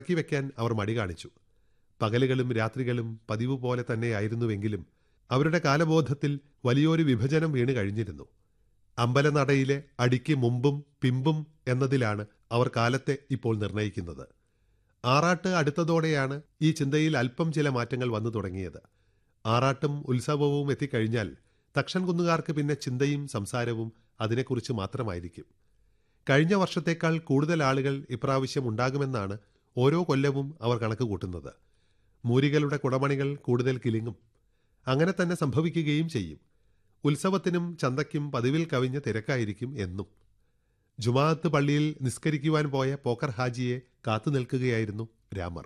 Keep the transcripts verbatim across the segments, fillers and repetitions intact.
മടക്കി വയ്ക്കാൻ അവർ മടി കാണിച്ചു. പകലുകളും രാത്രികളും പതിവ് പോലെ തന്നെയായിരുന്നുവെങ്കിലും അവരുടെ കാലബോധത്തിൽ വലിയൊരു വിഭജനം വീണ് കഴിഞ്ഞിരുന്നു. അമ്പലനടയിലെ അടിക്ക് മുമ്പും പിമ്പും എന്നതിലാണ് അവർ കാലത്തെ ഇപ്പോൾ നിർണയിക്കുന്നത്. ആറാട്ട് അടുത്തതോടെയാണ് ഈ ചിന്തയിൽ അല്പം ചില മാറ്റങ്ങൾ വന്നു തുടങ്ങിയത്. ആറാട്ടും ഉത്സവവും എത്തിക്കഴിഞ്ഞാൽ തക്ഷൻ കുന്നുകാർക്ക് പിന്നെ ചിന്തയും സംസാരവും അതിനെക്കുറിച്ച് മാത്രമായിരിക്കും. കഴിഞ്ഞ വർഷത്തേക്കാൾ കൂടുതൽ ആളുകൾ ഇപ്രാവശ്യം ഉണ്ടാകുമെന്നാണ് ഓരോ കൊല്ലവും അവർ കണക്ക് കൂട്ടുന്നത്. മൂരികളുടെ കുടമണികൾ കൂടുതൽ കിലുങ്ങും. അങ്ങനെ തന്നെ സംഭവിക്കുകയും ചെയ്യും. ഉത്സവത്തിനും ചന്തയ്ക്കും പതിവിൽ കവിഞ്ഞ തിരക്കായിരിക്കും എന്നും. ജുമാഅത്ത് പള്ളിയിൽ നിസ്കരിക്കുവാൻ പോയ പോക്കർ ഹാജിയെ കാത്തു നിൽക്കുകയായിരുന്നു രാമർ.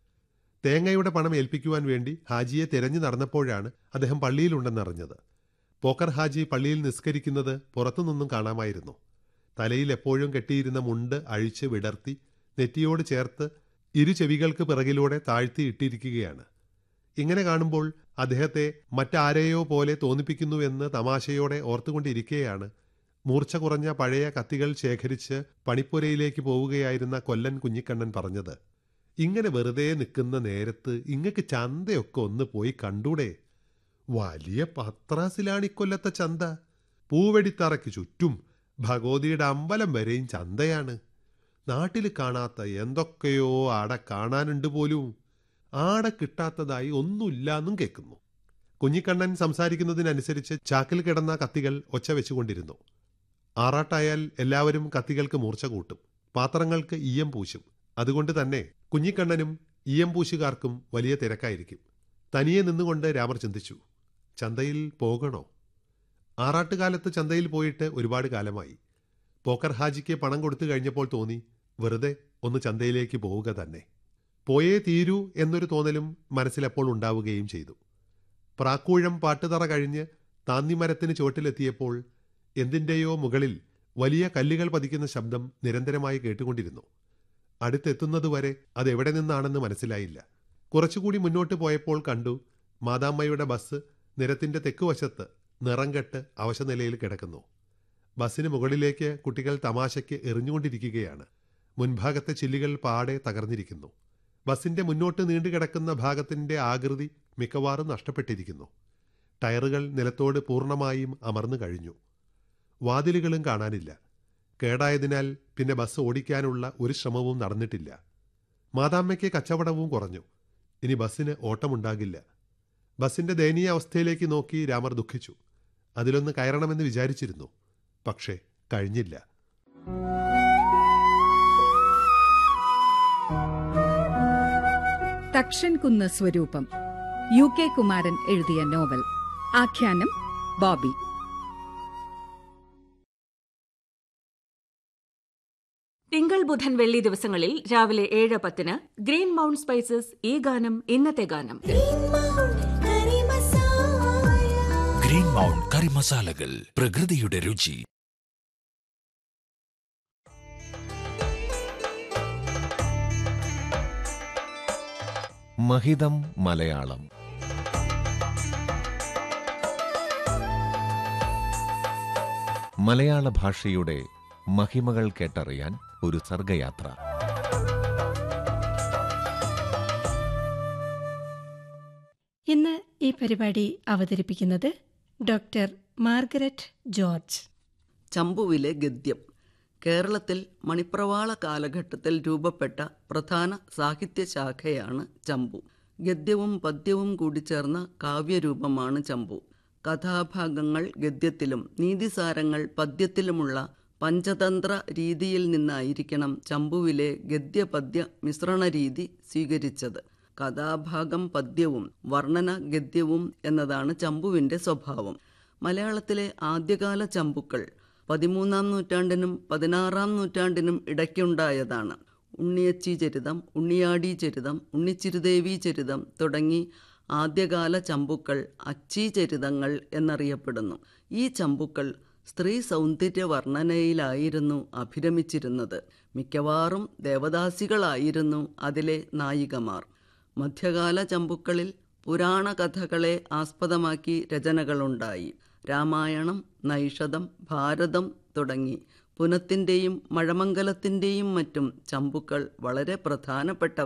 തേങ്ങയുടെ പണം ഏൽപ്പിക്കുവാൻ വേണ്ടി ഹാജിയെ തിരഞ്ഞു നടന്നപ്പോഴാണ് അദ്ദേഹം പള്ളിയിലുണ്ടെന്നറിഞ്ഞത്. പോക്കർ ഹാജി പള്ളിയിൽ നിസ്കരിക്കുന്നത് പുറത്തുനിന്നും കാണാമായിരുന്നു. തലയിൽ എപ്പോഴും കെട്ടിയിരുന്ന മുണ്ട് അഴിച്ച് വിടർത്തി നെറ്റിയോട് ചേർത്ത് ഇരു ചെവികൾക്ക് പിറകിലൂടെ താഴ്ത്തി ഇട്ടിരിക്കുകയാണ്. ഇങ്ങനെ കാണുമ്പോൾ അദ്ദേഹത്തെ മറ്റാരെയോ പോലെ തോന്നിപ്പിക്കുന്നുവെന്ന് തമാശയോടെ ഓർത്തുകൊണ്ടിരിക്കെയാണ് മൂർച്ച കുറഞ്ഞ പഴയ കത്തികൾ ശേഖരിച്ച് പണിപ്പുരയിലേക്ക് പോവുകയായിരുന്ന കൊല്ലൻ കുഞ്ഞിക്കണ്ണൻ പറഞ്ഞത്, ഇങ്ങനെ വെറുതെ നിൽക്കുന്ന നേരത്ത് ഇങ്ങക്ക് ചന്തയൊക്കെ ഒന്ന് പോയി കണ്ടൂടെ? വലിയ പത്രാസിലാണ് ഇക്കൊല്ലത്തെ ചന്ത. പൂവെടിത്തറയ്ക്ക് ചുറ്റും ഭഗവതിയുടെ അമ്പലം വരെയും ചന്തയാണ്. നാട്ടിൽ കാണാത്ത എന്തൊക്കെയോ ആടെ കാണാനുണ്ട് പോലും. ആടെ കിട്ടാത്തതായി ഒന്നുമില്ലാന്നും കേൾക്കുന്നു. കുഞ്ഞിക്കണ്ണൻ സംസാരിക്കുന്നതിനനുസരിച്ച് ചാക്കിൽ കിടന്ന കത്തികൾ ഒച്ച വെച്ചുകൊണ്ടിരുന്നു. ആറാട്ടായാൽ എല്ലാവരും കത്തികൾക്ക് മൂർച്ച കൂട്ടും, പാത്രങ്ങൾക്ക് ഈയം പൂശും. അതുകൊണ്ട് തന്നെ കുഞ്ഞിക്കണ്ണനും ഈയം പൂശുകാർക്കും വലിയ തിരക്കായിരിക്കും. തനിയെ നിന്നുകൊണ്ട് രാമർ ചിന്തിച്ചു, ചന്തയിൽ പോകണോ? ആറാട്ടുകാലത്ത് ചന്തയിൽ പോയിട്ട് ഒരുപാട് കാലമായി. പോക്കർ ഹാജിക്ക് പണം കൊടുത്തു കഴിഞ്ഞപ്പോൾ തോന്നി വെറുതെ ഒന്ന് ചന്തയിലേക്ക് പോവുക തന്നെ. പോയേ തീരൂ എന്നൊരു തോന്നലും മനസ്സിലെപ്പോൾ ഉണ്ടാവുകയും ചെയ്തു. പ്രാക്കൂഴം പാട്ടുതറ കഴിഞ്ഞ് താന്നിമരത്തിന് ചുവട്ടിലെത്തിയപ്പോൾ എന്തിൻ്റെയോ മുകളിൽ വലിയ കല്ലുകൾ പതിക്കുന്ന ശബ്ദം നിരന്തരമായി കേട്ടുകൊണ്ടിരുന്നു. അടുത്തെത്തുന്നതുവരെ അതെവിടെ നിന്നാണെന്ന് മനസ്സിലായില്ല. കുറച്ചുകൂടി മുന്നോട്ട് പോയപ്പോൾ കണ്ടു മാതാമ്മയുടെ ബസ് നിരത്തിൻ്റെ തെക്കുവശത്ത് നിറം കെട്ട് അവശനിലയിൽ കിടക്കുന്നു. ബസ്സിന് മുകളിലേക്ക് കുട്ടികൾ തമാശയ്ക്ക് എറിഞ്ഞുകൊണ്ടിരിക്കുകയാണ്. മുൻഭാഗത്തെ ചില്ലുകൾ പാടെ തകർന്നിരിക്കുന്നു. ബസ്സിൻ്റെ മുന്നോട്ട് നീണ്ടുകിടക്കുന്ന ഭാഗത്തിൻ്റെ ആകൃതി മിക്കവാറും നഷ്ടപ്പെട്ടിരിക്കുന്നു. ടയറുകൾ നിലത്തോട് പൂർണ്ണമായും അമർന്നു കഴിഞ്ഞു. വാതിലുകളും കാണാനില്ല. കേടായതിനാൽ പിന്നെ ബസ് ഓടിക്കാനുള്ള ഒരു ശ്രമവും നടന്നിട്ടില്ല. മാതാമ്മയ്ക്ക് കച്ചവടവും കുറഞ്ഞു. ഇനി ബസ്സിന് ഓട്ടമുണ്ടാകില്ല. ബസ്സിൻ്റെ ദയനീയ അവസ്ഥയിലേക്ക് നോക്കി രാമർ ദുഃഖിച്ചു. അതിലൊന്ന് കയറണമെന്ന് വിചാരിച്ചിരുന്നു. പക്ഷേ കഴിഞ്ഞില്ല. തക്ഷൻ കുന്ന് സ്വരൂപം, യു കെ കുമാരൻ എഴുതിയ നോവൽ. ആഖ്യാനം ബോബി. തിങ്കൾ ബുധൻ വെള്ളി ദിവസങ്ങളിൽ രാവിലെ ഏഴ് പത്തിന് ഗ്രീൻ മൗണ്ട് സ്പൈസസ് ഈ ഗാനം ഇന്നത്തെ ഗാനം. ഗ്രീൻ മൗണ്ട് കറി മസാലകൾ, പ്രകൃതിയുടെ രുചി. മഹിതം മലയാളം. മലയാള ഭാഷയുടെ മഹിമകൾ കേട്ടറിയാൻ ഒരു സർഗയാത്ര. ഇന്ന് ഈ പരിപാടി അവതരിപ്പിക്കുന്നത് ഡോക്ടർ മാർഗരറ്റ് ജോർജ്. ചമ്പുവിലെ ഗദ്യം. കേരളത്തിൽ മണിപ്രവാള കാലഘട്ടത്തിൽ രൂപപ്പെട്ട പ്രധാന സാഹിത്യശാഖയാണ് ചമ്പു. ഗദ്യവും പദ്യവും കൂടിച്ചേർന്ന കാവ്യരൂപമാണ് ചമ്പു. കഥാഭാഗങ്ങൾ ഗദ്യത്തിലും നീതിസാരങ്ങൾ പദ്യത്തിലുമുള്ള പഞ്ചതന്ത്ര രീതിയിൽ നിന്നായിരിക്കണം ചമ്പുവിലെ ഗദ്യപദ്യ മിശ്രണ രീതി സ്വീകരിച്ചത്. കഥാഭാഗം പദ്യവും വർണ്ണന ഗദ്യവും എന്നതാണ് ചമ്പുവിൻ്റെ സ്വഭാവം. മലയാളത്തിലെ ആദ്യകാല ചമ്പുക്കൾ പതിമൂന്നാം നൂറ്റാണ്ടിനും പതിനാറാം നൂറ്റാണ്ടിനും ഇടയ്ക്കുണ്ടായതാണ്. ഉണ്ണിയച്ചി ചരിതം, ഉണ്ണിയാടി ചരിതം, ഉണ്ണിച്ചിരുദേവി ചരിതം തുടങ്ങി ആദ്യകാല ചമ്പുക്കൾ അച്ചി ചരിതങ്ങൾ എന്നറിയപ്പെടുന്നു. ഈ ചമ്പുക്കൾ സ്ത്രീ സൗന്ദര്യ വർണ്ണനയിലായിരുന്നു അഭിരമിച്ചിരുന്നത്. മിക്കവാറും ദേവദാസികളായിരുന്നു അതിലെ നായികമാർ. മധ്യകാല ചമ്പുക്കളിൽ പുരാണ കഥകളെ ആസ്പദമാക്കി രചനകളുണ്ടായി. രാമായണം, നൈഷധം, ഭാരതം തുടങ്ങി പുനത്തിൻ്റെയും മഴമംഗലത്തിൻ്റെയും മറ്റും ചമ്പുക്കൾ വളരെ പ്രധാനപ്പെട്ട